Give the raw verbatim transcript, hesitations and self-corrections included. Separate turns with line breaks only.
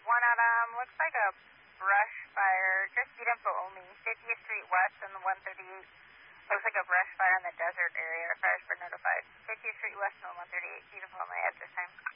one at, um, looks like a brush fire, just Udinfo only, fiftieth Street West and the one thirty-eight. Looks like a brush fire in the desert area. Fire's been